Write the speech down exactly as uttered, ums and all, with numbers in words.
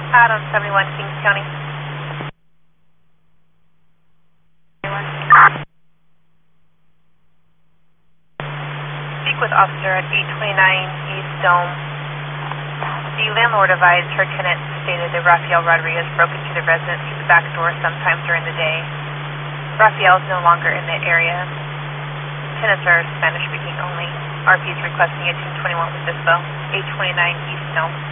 Out on seventy-one Kings County. Speak with officer at eight twenty-nine East Dome. The landlord advised her tenant stated that Rafael Rodriguez broke into the residence through the back door sometime during the day. Rafael is no longer in the area. Tenants are Spanish speaking only. R P is requesting eighteen twenty-one with Dispo, eight twenty-nine East Dome.